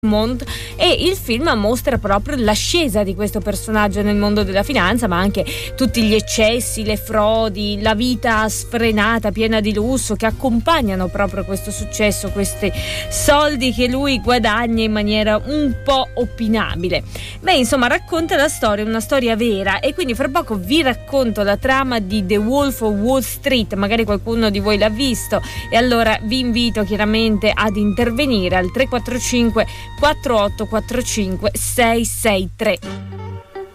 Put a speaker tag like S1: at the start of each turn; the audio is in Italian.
S1: e il film mostra proprio l'ascesa di questo personaggio nel mondo della finanza, ma anche tutti gli eccessi, le frodi, la vita sfrenata, piena di lusso che accompagnano proprio questo successo, questi soldi che lui guadagna in maniera un po' opinabile. Beh, insomma, racconta la storia, una storia vera, e quindi fra poco vi racconto la trama di The Wolf of Wall Street. Magari qualcuno di voi l'ha visto, e allora vi invito chiaramente ad intervenire al 345 4845 663.